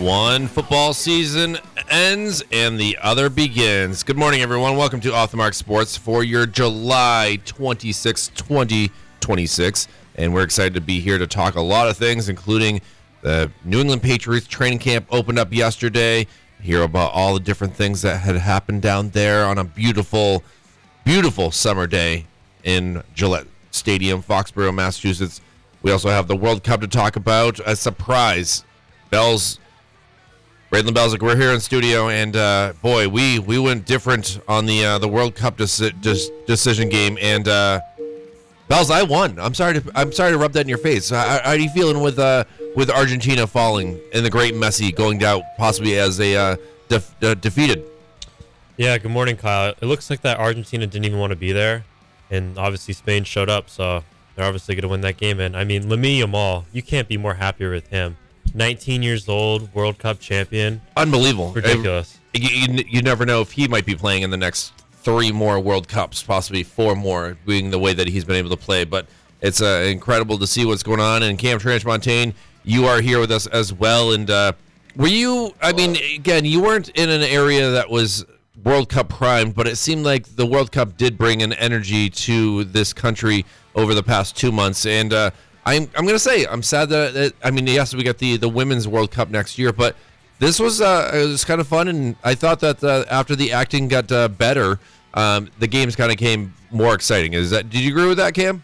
One football season ends and the other begins. Good morning, everyone. Welcome to Off the Mark Sports for your July 26, 2026. And we're excited to be here to talk a lot of things, including the New England Patriots training camp opened up yesterday. Hear about all the different things that had happened down there on a beautiful, beautiful summer day in Gillette Stadium, Foxborough, Massachusetts. We also have the World Cup to talk about. A surprise. Braden Belzic, we're here in studio, and boy, we went different on the World Cup decision game. And Belz, I won. I'm sorry to rub that in your face. How are you feeling with Argentina falling and the great Messi going down possibly as a defeated? Yeah. Good morning, Kyle. It looks like that Argentina didn't even want to be there, and obviously Spain showed up, so they're obviously going to win that game. And I mean, Lamine Yamal, you can't be more happier with him. 19 years old, World Cup champion. Unbelievable. Ridiculous. You never know if he might be playing in the next 3 more World Cups, possibly 4 more, being the way that he's been able to play. But it's incredible to see what's going on. And Cam Transmontaigne, you are here with us as well. And were you, I mean, again, you weren't in an area that was World Cup primed, but it seemed like the World Cup did bring an energy to this country over the past 2 months. And I'm going to say I'm sad that I mean, yes, we got the Women's World Cup next year, but this was it was kind of fun, and I thought that after the acting got better, the games kind of came more exciting. Did you agree with that, Cam?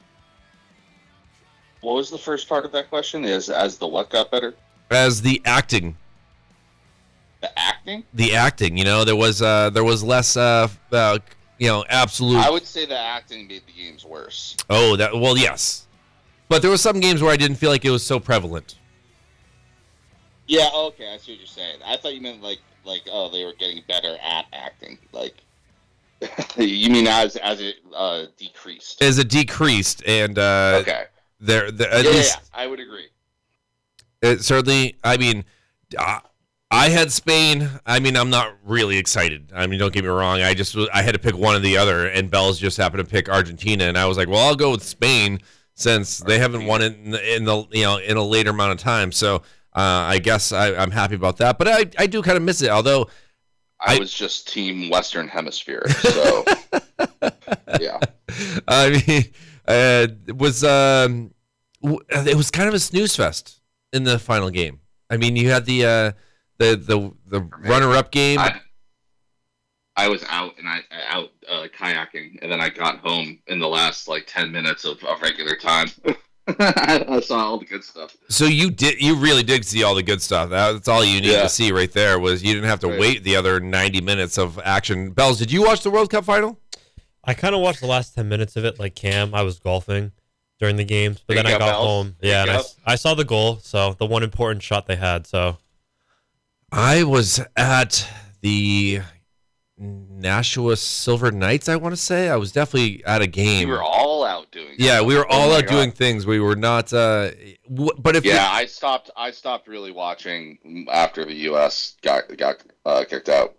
What was the first part of that question? As the what got better? As the acting. The acting? The acting. You know, there was less absolute. I would say the acting made the games worse. Oh, yes. But there were some games where I didn't feel like it was so prevalent. Yeah, okay, I see what you're saying. I thought you meant like they were getting better at acting. Like you mean as it decreased. As it decreased, and okay. At least I would agree. It certainly, I mean, I had Spain. I mean, I'm not really excited. I mean, don't get me wrong. I had to pick one or the other, and Bells just happened to pick Argentina, and I was like, well, I'll go with Spain since they haven't won it in a later amount of time. So I guess I'm happy about that. But I do kind of miss it, although I was just team Western Hemisphere. So yeah, I mean, it was kind of a snooze fest in the final game. I mean, you had the runner-up game. I was out kayaking, and then I got home in the last 10 minutes of regular time. I saw all the good stuff. So you really did see all the good stuff. That's all you need to see right there. Was you didn't have to wait the other 90 minutes of action. Bells, did you watch the World Cup final? I kind of watched the last 10 minutes of it like Cam. I was golfing during the games, but then I got home. Yeah, and I saw the goal, so the one important shot they had. So I was at the Nashua Silver Knights, I want to say. I was definitely at a game. We were all out doing things. Yeah, we were all out doing things. We were not but if I stopped really watching after the US got kicked out.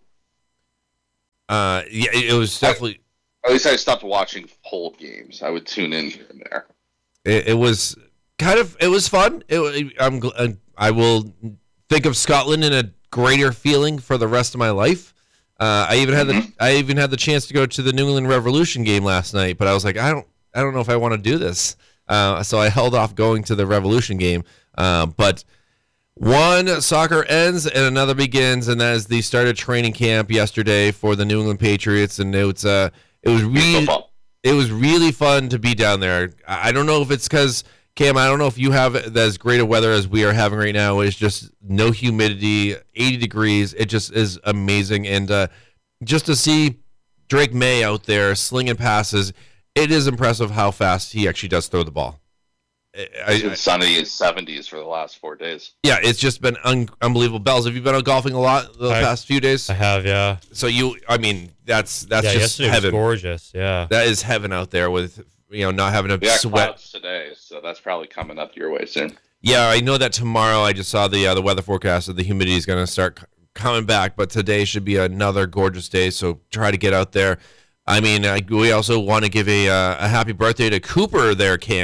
It was definitely at least I stopped watching whole games. I would tune in here and there. It was fun. I will think of Scotland in a greater feeling for the rest of my life. I even had the chance to go to the New England Revolution game last night, but I was like, I don't know if I want to do this. So I held off going to the Revolution game. But one soccer ends and another begins, and that is the start of training camp yesterday for the New England Patriots, and it was really fun to be down there. I don't know if it's because Cam, I don't know if you have as great a weather as we are having right now. It's just no humidity, 80 degrees. It just is amazing. And just to see Drake May out there slinging passes, it is impressive how fast he actually does throw the ball. It's been sunny in 70s for the last 4 days. Yeah, it's just been unbelievable. Bells, have you been out golfing a lot the past few days? I have, yeah. So that's just yesterday heaven. Was gorgeous, yeah. That is heaven out there with not having to sweat. Clouds today, so that's probably coming up your way soon. Yeah, I know that tomorrow. I just saw the weather forecast that the humidity is going to start coming back, but today should be another gorgeous day. So try to get out there. I mean, we also want to give a happy birthday to Cooper there, Cam.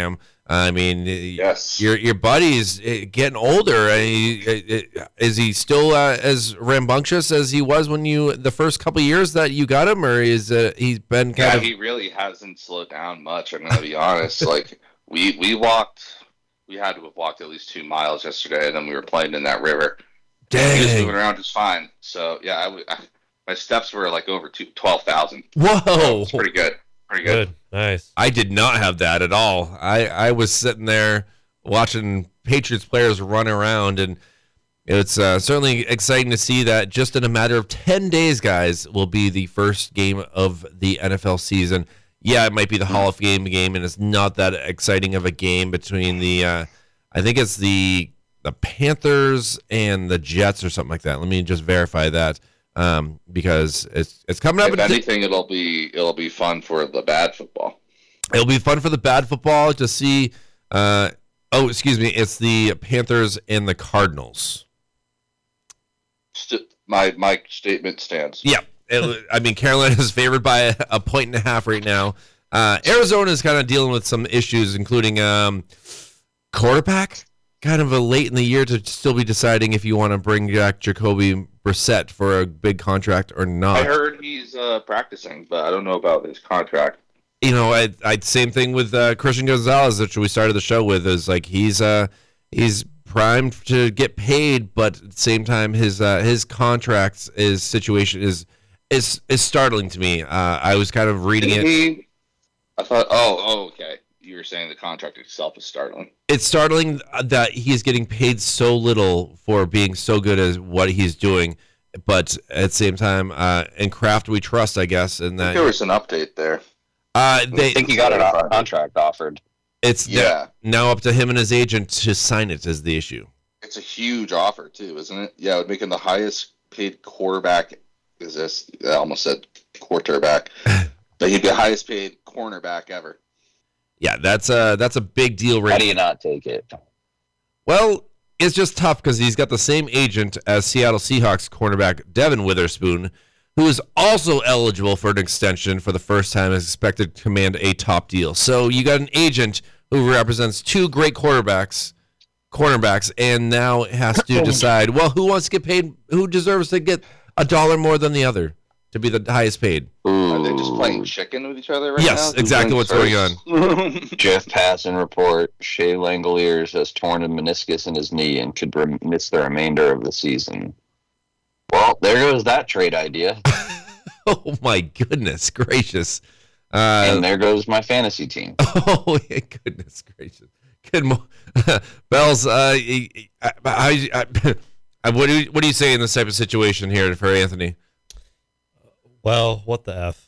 I mean, Yes. your buddy's getting older. Is he still as rambunctious as he was when the first couple years that you got him, or is he's been kind of? He really hasn't slowed down much. I'm gonna be honest. Like we had to have walked at least 2 miles yesterday, and then we were playing in that river. Dang. He was moving around just fine. So yeah, my steps were like over 12,000. Whoa, So it's pretty good. Pretty good. Good. Nice. I did not have that at all. I was sitting there watching Patriots players run around, and it's certainly exciting to see that just in a matter of 10 days, guys, will be the first game of the NFL season. Yeah, it might be the Hall of Fame game, and it's not that exciting of a game between the, I think it's the Panthers and the Jets or something like that. Let me just verify that. Because it's coming up. If anything, it'll be fun for the bad football. It'll be fun for the bad football to see. It's the Panthers and the Cardinals. My statement stands. Yeah, Carolina is favored by a 1.5 right now. Arizona is kind of dealing with some issues, including quarterback. Kind of a late in the year to still be deciding if you want to bring back Jacoby Brissett for a big contract or not. I heard he's practicing, but I don't know about his contract. I'd same thing with Christian Gonzalez, which we started the show with. Is like he's primed to get paid, but at the same time his contract situation is startling to me. I was kind of reading it. I thought, okay. You were saying the contract itself is startling. It's startling that he's getting paid so little for being so good at what he's doing, but at the same time, in Kraft we trust, I guess. And that there was an update there. I think he got a contract offered. It's now up to him and his agent to sign it. Is the issue? It's a huge offer too, isn't it? Yeah, it would make him the highest paid quarterback. I almost said quarterback, but he'd be the highest paid cornerback ever. Yeah, that's a big deal right How do you not take it? Well, it's just tough because he's got the same agent as Seattle Seahawks cornerback Devin Witherspoon, who is also eligible for an extension for the first time and is expected to command a top deal. So you got an agent who represents two great cornerbacks, and now has to decide, well, who wants to get paid, who deserves to get $1 more than the other to be the highest paid. Are they just playing chicken with each other right now? Yes, exactly what's going on. Jeff Passan report, Shea Langoliers has torn a meniscus in his knee and could miss the remainder of the season. Well, there goes that trade idea. Oh, my goodness gracious. And there goes my fantasy team. Oh, goodness gracious. Good Bells, what do you say in this type of situation here for Anthony? Well, what the F?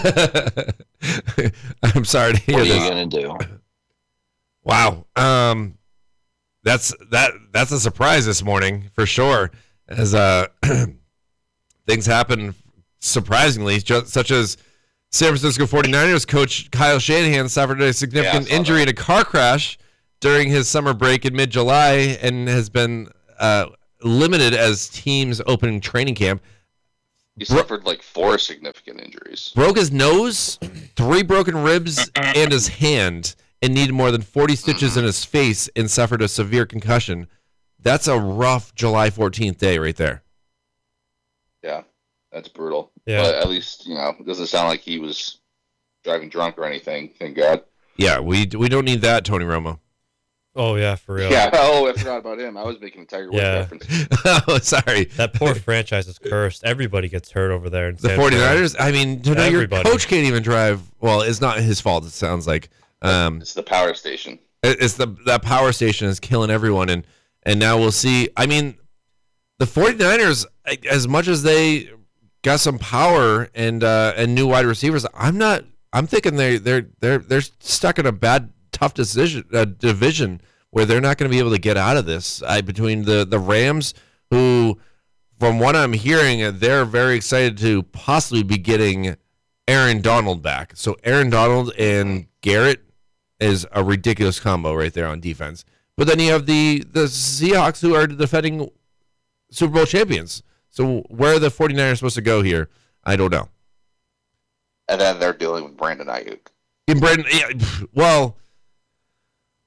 I'm sorry to hear this. What this. are you going to do? Wow. That's a surprise this morning, for sure, as things happen surprisingly, such as San Francisco 49ers coach Kyle Shanahan suffered a significant injury in a car crash during his summer break in mid-July and has been limited as teams opening training camp. He suffered like 4 significant injuries. Broke his nose, 3 broken ribs, and his hand, and needed more than 40 stitches in his face and suffered a severe concussion. That's a rough July 14th day right there. Yeah, that's brutal. Yeah. But at least, it doesn't sound like he was driving drunk or anything, thank God. Yeah, we don't need that, Tony Romo. Oh, yeah, for real. Yeah, I forgot about him. I was making a Tiger Woods reference. Oh, sorry. That poor franchise is cursed. Everybody gets hurt over there. In the 49ers? I mean, your coach can't even drive. Well, it's not his fault, it sounds like. It's the power station. It's that power station is killing everyone, and now we'll see. I mean, the 49ers, as much as they got some power and new wide receivers, I'm thinking they're stuck in a bad, tough division where they're not going to be able to get out of this. Between the Rams, who, from what I'm hearing, they're very excited to possibly be getting Aaron Donald back. So Aaron Donald and Garrett is a ridiculous combo right there on defense. But then you have the Seahawks, who are the defending Super Bowl champions. So where are the 49ers supposed to go here? I don't know. And then they're dealing with Brandon Ayuk. Well,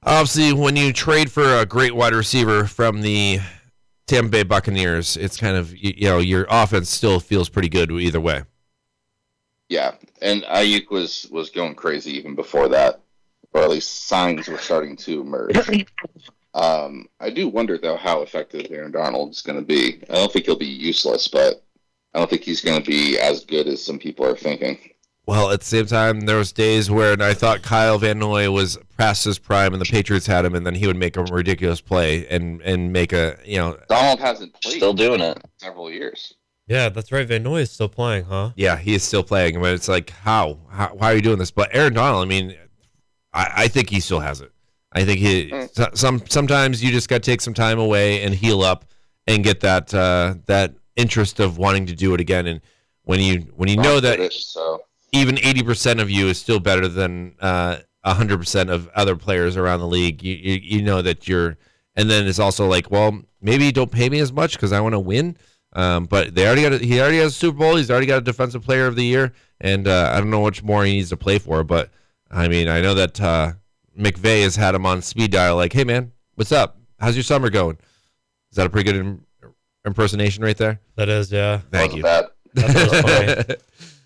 Obviously, when you trade for a great wide receiver from the Tampa Bay Buccaneers, it's kind of, your offense still feels pretty good either way. Yeah, and Ayuk was going crazy even before that, or at least signs were starting to emerge. I do wonder, though, how effective Aaron Donald is going to be. I don't think he'll be useless, but I don't think he's going to be as good as some people are thinking. Well, at the same time, there was days where I thought Kyle Van Noy was past his prime and the Patriots had him, and then he would make a ridiculous play and make a, Donald hasn't played. Still doing it. Several years. Yeah, that's right. Van Noy is still playing, huh? Yeah, he is still playing, but it's like, why are you doing this? But Aaron Donald, I mean, I think he still has it. I think sometimes you just got to take some time away and heal up and get that interest of wanting to do it again. And when you know that even 80% of you is still better than 100% of other players around the league, you know that you're. And then it's also like, well, maybe don't pay me as much because I want to win. But he already has a Super Bowl. He's already got a Defensive Player of the Year, and I don't know much more he needs to play for. But I mean, I know that McVay has had him on speed dial, like, "Hey man, what's up? How's your summer going?" Is that a pretty good impersonation right there? That is, yeah. Thank you. That's funny.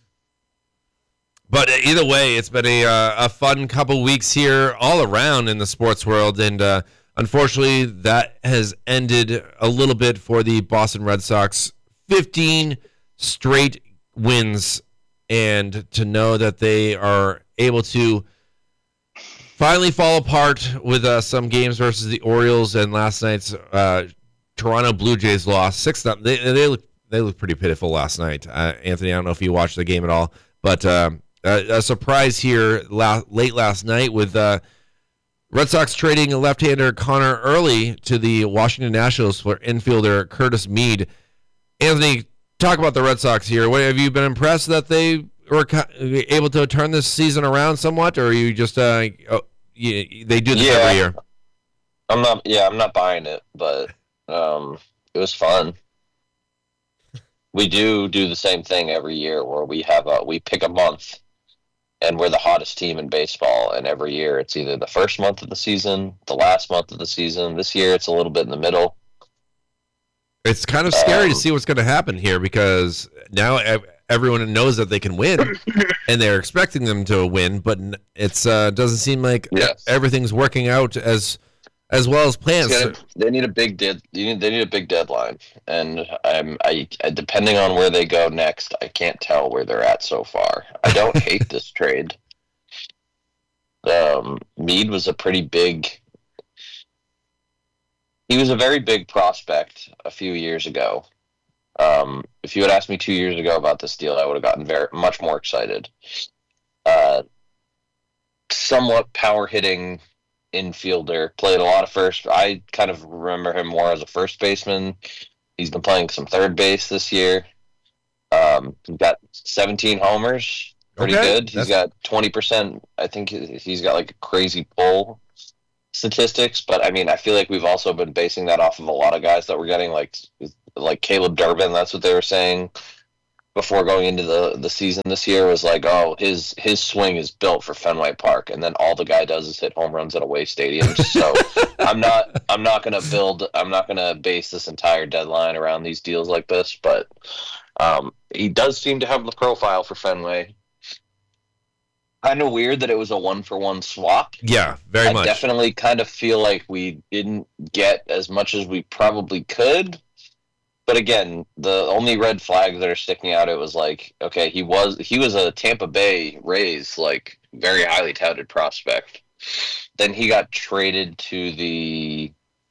But either way, it's been a fun couple weeks here all around in the sports world, and unfortunately, that has ended a little bit for the Boston Red Sox. 15 straight wins, and to know that they are able to finally fall apart with some games versus the Orioles and last night's Toronto Blue Jays loss 6-0. They look pretty pitiful last night. Anthony, I don't know if you watched the game at all, but a surprise here late last night with Red Sox trading left-hander Connor Early to the Washington Nationals for infielder Curtis Mead. Anthony, talk about the Red Sox here. Have you been impressed that they were able to turn this season around somewhat, or are you just they do this every year? I'm not buying it, but it was fun. We do the same thing every year where we pick a month and we're the hottest team in baseball, and every year it's either the first month of the season, the last month of the season. This year it's a little bit in the middle. It's kind of scary to see what's going to happen here because now everyone knows that they can win, and they're expecting them to win, but it doesn't seem like everything's working out as well as planned. They need a big they need a big deadline, and I depending on where they go next, I can't tell where they're at so far. I don't hate this trade. Mead was he was a very big prospect a few years ago. If you had asked me 2 years ago about this deal, I would have gotten much more excited. Somewhat power-hitting infielder, played a lot of first. I kind of remember him more as a first baseman. He's been playing some third base this year. He's got 17 homers. Pretty good. He's got 20%. I think he's got like a crazy pull statistics, but I mean, I feel like we've also been basing that off of a lot of guys that we're getting, like Caleb Durbin. That's what they were saying before going into the season this year, was like, oh, his swing is built for Fenway Park, and then all the guy does is hit home runs at away stadiums. So I'm not gonna base this entire deadline around these deals like this, but he does seem to have the profile for Fenway. Kind of weird that it was a 1-for-1 swap. Yeah, very much. I definitely kind of feel like we didn't get as much as we probably could. But again, the only red flags that are sticking out, it was like, okay, he was a Tampa Bay Rays, like, very highly touted prospect. Then he got traded to the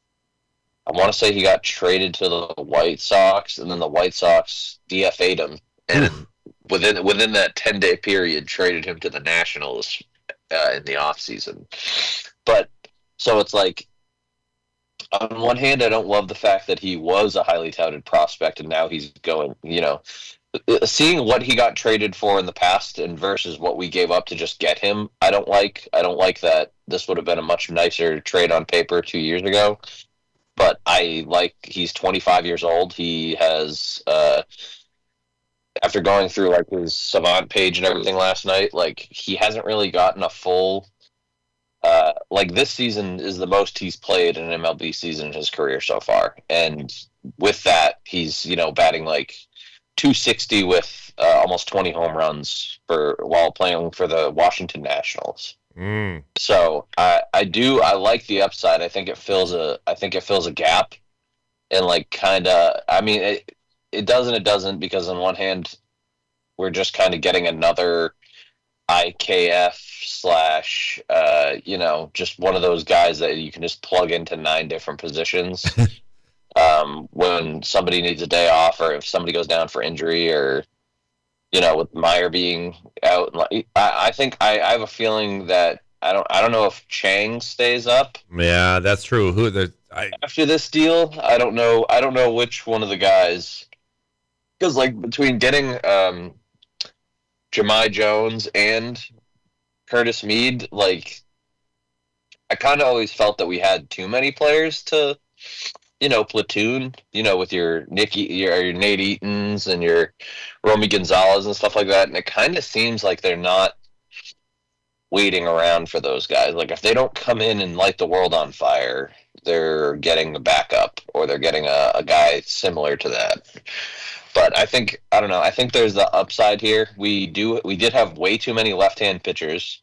White Sox, and then the White Sox DFA'd him. And within that 10-day period, traded him to the Nationals in the offseason. But, so it's like, on one hand, I don't love the fact that he was a highly touted prospect and now he's going, seeing what he got traded for in the past and versus what we gave up to just get him, I don't like that. This would have been a much nicer trade on paper 2 years ago. But he's 25 years old. He has, after going through like his Savant page and everything last night, like he hasn't really gotten a full like this season is the most he's played in an MLB season in his career so far, and with that, he's batting like 260 with almost 20 home runs while playing for the Washington Nationals. So I like the upside. I think it fills a gap, and like kind of, I mean, it doesn't, because on one hand, we're just kind of getting another IKF slash, just one of those guys that you can just plug into 9 different positions when somebody needs a day off, or if somebody goes down for injury, or with Meyer being out. I think I have a feeling that I don't know if Chang stays up. Yeah, that's true. After this deal, I don't know which one of the guys, because like between getting Jahmai Jones and Curtis Mead, like I kind of always felt that we had too many players to platoon, with your Nate Eatons and your Romy Gonzalez and stuff like that. And it kind of seems like they're not waiting around for those guys. Like if they don't come in and light the world on fire, they're getting the backup, or they're getting a guy similar to that. But I think there's the upside here. We did have way too many left-hand pitchers.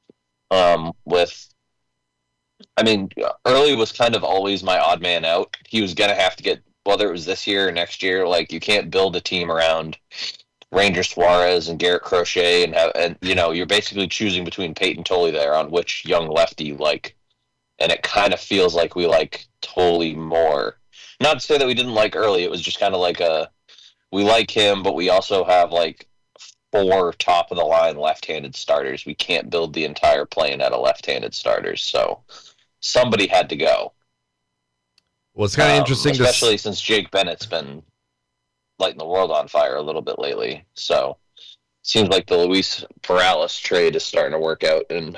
Early was kind of always my odd man out. He was going to have to get, whether it was this year or next year, like you can't build a team around Ranger Suarez and Garrett Crochet and you're basically choosing between Peyton Tolley there on which young lefty you like. And it kind of feels like we like Tolley more. Not to say that we didn't like Early. It was just kind of like we like him, but we also have like 4 top-of-the-line left-handed starters. We can't build the entire plane out of left-handed starters, so somebody had to go. Well, it's kind of interesting, especially since Jake Bennett's been lighting the world on fire a little bit lately. So it seems like the Luis Perales trade is starting to work out in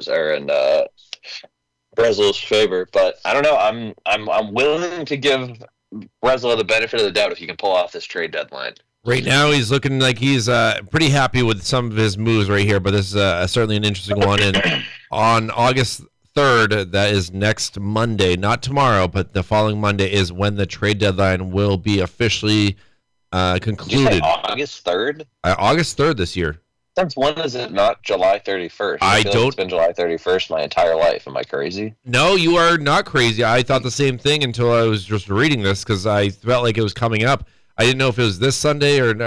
Breslow's favor. But I don't know. I'm willing to give Breslow the benefit of the doubt if he can pull off this trade deadline. Right now, he's looking like he's pretty happy with some of his moves right here, but this is certainly an interesting one. And on August 3rd, that is next Monday, not tomorrow, but the following Monday is when the trade deadline will be officially concluded. Did you say August 3rd? August 3rd this year. Since when is it not July 31st? I feel like it's been July 31st my entire life. Am I crazy? No, you are not crazy. I thought the same thing until I was just reading this, because I felt like it was coming up. I didn't know if it was this Sunday or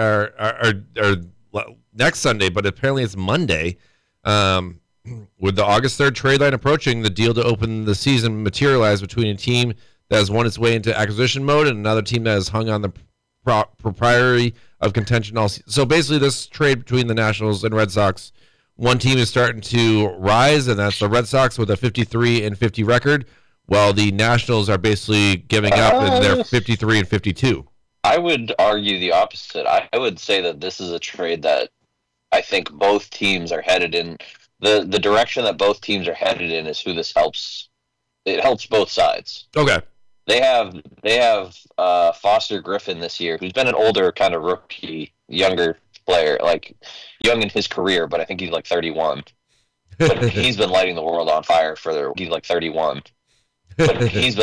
next Sunday, but apparently it's Monday. With the August 3rd trade line approaching, the deal to open the season materialized between a team that has won its way into acquisition mode and another team that has hung on the propriety of contention all season. So basically, this trade between the Nationals and Red Sox, one team is starting to rise, and that's the Red Sox with a 53-50 record, while the Nationals are basically giving up and they're 53-52. I would argue the opposite. I would say that this is a trade that I think both teams are headed in. The direction that both teams are headed in is who this helps. It helps both sides. Okay. They have Foster Griffin this year, who's been an older kind of rookie, younger player, like young in his career, but I think he's like 31. But he's been lighting the world on fire he's like 31. But he's been